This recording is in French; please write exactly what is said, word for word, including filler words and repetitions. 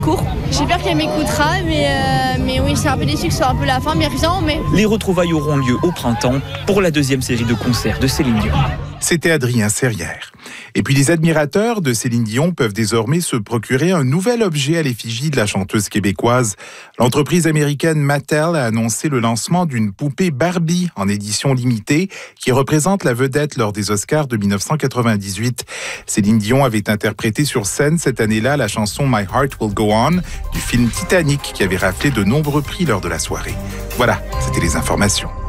Court. J'ai peur qu'elle m'écoutera, mais, euh, mais oui, je suis un peu déçue que ce soit un peu la fin, mais rien, mais... Les retrouvailles auront lieu au printemps pour la deuxième série de concerts de Céline Dion. C'était Adrien Serrière. Et puis les admirateurs de Céline Dion peuvent désormais se procurer un nouvel objet à l'effigie de la chanteuse québécoise. L'entreprise américaine Mattel a annoncé le lancement d'une poupée Barbie en édition limitée qui représente la vedette lors des Oscars de dix-neuf cent quatre-vingt-dix-huit. Céline Dion avait interprété sur scène cette année-là la chanson My Heart Will Go On du film Titanic qui avait raflé de nombreux prix lors de la soirée. Voilà, c'était les informations.